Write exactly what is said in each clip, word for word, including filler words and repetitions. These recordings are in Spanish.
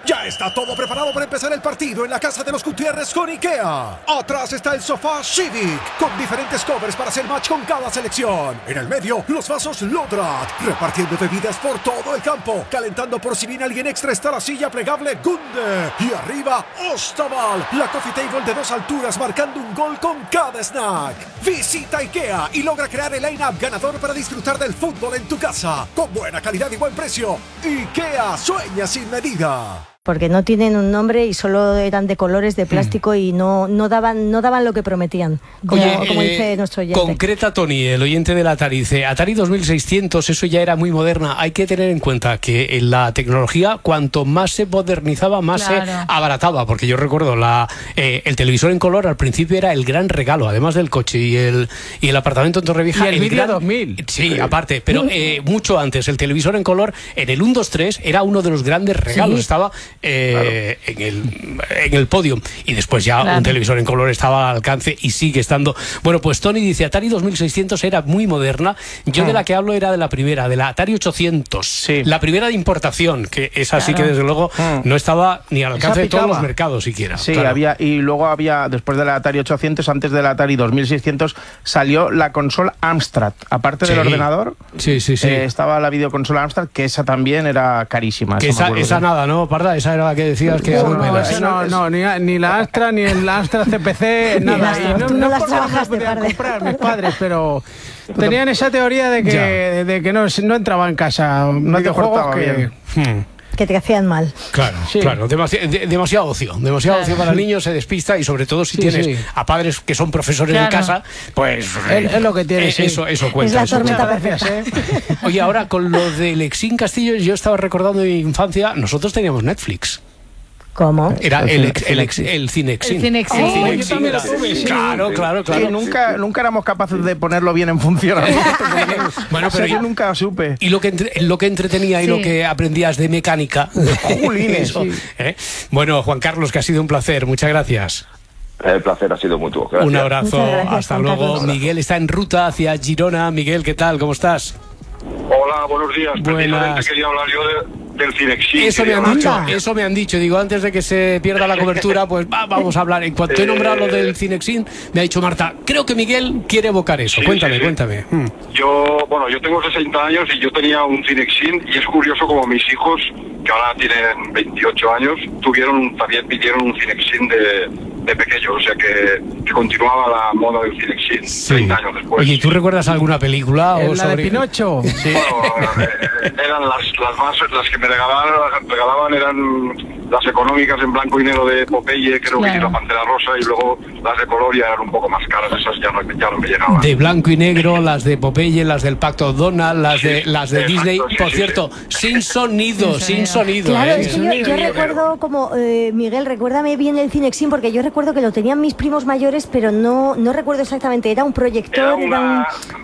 Ya está todo preparado para empezar el partido en la casa de los Gutiérrez con IKEA. Atrás está el sofá Civic, con diferentes covers para hacer match con cada selección. En el medio, los vasos Lodrat, repartiendo bebidas por todo el campo. Calentando por si viene alguien extra está la silla plegable Gunde. Y arriba, Ostaval, la coffee table de dos alturas marcando un gol con cada snack. Visita IKEA y logra crear el line-up ganador para disfrutar del fútbol en tu casa. Con buena calidad y buen precio. IKEA sueña sin medida. Porque no tienen un nombre y solo eran de colores de plástico mm. y no, no, daban, no daban lo que prometían, como, Oye, como eh, dice nuestro oyente. Concreta Tony, el oyente del Atari, dice, Atari dos mil seiscientos, eso ya era muy moderna. Hay que tener en cuenta que en la tecnología, cuanto más se modernizaba, más claro. se abarataba, porque yo recuerdo, la, eh, el televisor en color al principio era el gran regalo, además del coche y el, y el apartamento en Torrevieja. Y el, el vídeo dos mil. Sí, sí, aparte, pero eh, mucho antes, el televisor en color, en el uno, dos, tres, era uno de los grandes regalos, sí. estaba... Eh, claro. En el, en el podio, y después ya claro. un televisor en color estaba al alcance y sigue estando. Bueno, pues Tony dice, Atari dos mil seiscientos era muy moderna. Yo mm. de la que hablo era de la primera, de la Atari ochocientos, sí. la primera de importación, que es así claro. que desde luego mm. no estaba ni al alcance de todos los mercados siquiera. Sí, claro. había, y luego había, después de la Atari ochocientos, antes de la Atari dos mil seiscientos, salió la consola Amstrad, aparte sí. del ordenador. Sí, sí, sí. Eh, estaba la videoconsola Amstrad, que esa también era carísima. Que esa, esa nada, ¿no, Parda? Esa era la que decías que... No, no, no, no, no, ni, ni la Astra, ni el Astra C P C, nada. Y no, Tú no, no las por trabajaste, podían comprar mis padres, pero tenían esa teoría de que, de, de que no, no entraba en casa un videojuego que... Bien. Hmm. que te hacían mal. Claro, sí. claro, demasi de, demasiado ocio, demasiado claro. ocio para el niño, se despista, y sobre todo si sí, tienes sí. a padres que son profesores claro. en casa, pues es, es lo que tienes. Eh, eso, eso cuenta. Es la tormenta perfecta. ¿eh? Oye, ahora con lo del Exin Castillo, yo estaba recordando mi infancia, nosotros teníamos Netflix. ¿Cómo? Era el, el, el, el, el Cinexin. El Cinexin. Oh, oh, yo también lo tuve, sí. Claro, claro, claro. Sí, nunca, nunca éramos capaces de ponerlo bien en funcionamiento. Bueno, pero yo nunca supe. Y lo que, entre, lo que entretenía y sí. lo que aprendías de mecánica. Julines, eso, sí. ¿eh? Bueno, Juan Carlos, que ha sido un placer. Muchas gracias. El placer ha sido mutuo. Gracias. Un abrazo. Gracias, hasta Juan luego. Carlos. Miguel está en ruta hacia Girona. Miguel, ¿qué tal? ¿Cómo estás? Hola, buenos días. Buenas. Quería hablar yo de, del Cinexin. Eso me han hablar. dicho, eso me han dicho. Digo, antes de que se pierda la cobertura, pues va, vamos a hablar. En cuanto he nombrado lo del Cinexin, me ha dicho Marta, creo que Miguel quiere evocar eso. Sí, cuéntame, sí, sí. cuéntame. Hmm. Yo, bueno, yo tengo sesenta años y yo tenía un Cinexin, y es curioso como mis hijos, que ahora tienen veintiocho años, tuvieron también pidieron un Cinexin de, de pequeños, o sea que, que continuaba la moda del Cinexin sí. treinta años después. Oye, ¿tú recuerdas alguna película? O la sobre... de Pinocho. Sí. Bueno, eh, eran las, las más, las que me regalaban, regalaban eran las económicas en blanco y negro de Popeye, creo claro. que sí, la Pantera Rosa, y luego las de color ya eran un poco más caras, esas ya no, ya no me llegaban. De blanco y negro, las de Popeye, las del Pacto Donald, las sí, de las de exacto, Disney, sí, por sí, cierto, sí. sin sonido, sin sonido. Claro, ¿eh? es que yo, yo recuerdo como, eh, Miguel, recuérdame bien el Cinexin, porque yo recuerdo que lo tenían mis primos mayores, pero no, no recuerdo exactamente, era un proyector, era, una... era un...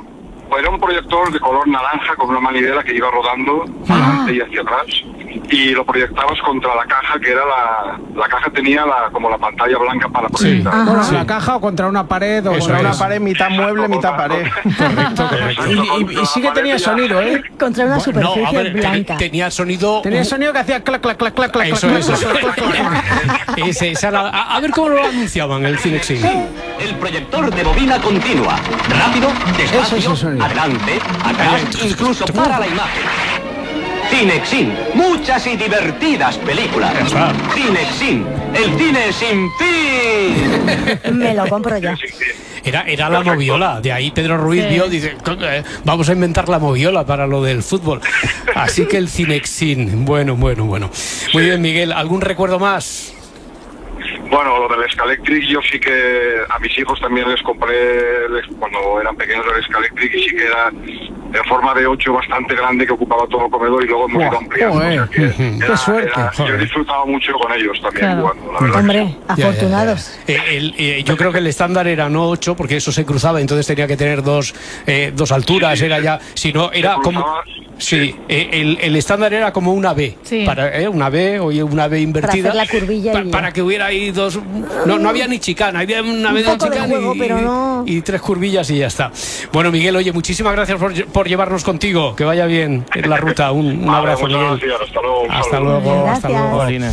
Era un proyector de color naranja con una manivela que iba rodando adelante ah. y hacia atrás, y lo proyectabas contra la caja, que era la... La caja tenía la, como la pantalla blanca para proyectar. Sí. Bueno, sí. la caja o contra una pared, o Eso contra es. una pared, mitad mueble, mitad pared. Correcto, correcto. Y, y, y sí que tenía sonido, ¿eh? Contra una superficie no, a ver, blanca. Tenía sonido... Tenía sonido que hacía clac, clac, clac, clac, clac. Eso, clac, eso. clac, clac, clac, clac. Ese, esa era, a, a ver cómo lo anunciaban, el Cinexin. El proyector de bobina continua. Rápido, despacio, eso, eso, eso. adelante, atrás, incluso para la imagen. Cinexin, muchas y divertidas películas. Cinexin, el cine sin fin. Me lo compro ya. Era, era la moviola, de ahí Pedro Ruiz sí. vio, dice, vamos a inventar la moviola para lo del fútbol. Así que el Cinexin, bueno, bueno, bueno. Muy bien, Miguel, ¿algún recuerdo más? Bueno, lo del Scalectric, yo sí que a mis hijos también les compré, les, cuando eran pequeños, el Scalectric, y sí que era en forma de ocho bastante grande, que ocupaba todo el comedor, y luego hemos ido ampliando. Oh, eh. O sea que uh-huh. era, ¡Qué suerte! Era, yo he disfrutado mucho con ellos también claro. jugando, la verdad. Hombre, sí. afortunados. Ya, ya, ya. Eh, el, eh, yo creo que el estándar era no ocho, porque eso se cruzaba, entonces tenía que tener dos, eh, dos alturas, sí, era ya, si no, era como... Sí, eh, el, el estándar era como una B, sí. para, eh, una B o una B invertida. Para hacer la curvilla. Pa, y para que hubiera ahí dos... No, no había ni chicana, había una B de chicana juego, y, pero no... y tres curvillas y ya está. Bueno, Miguel, oye, muchísimas gracias por, por llevarnos contigo, que vaya bien en la ruta. Un, un Vale, abrazo, Miguel. Gracias, hasta luego. Hasta luego, hasta luego.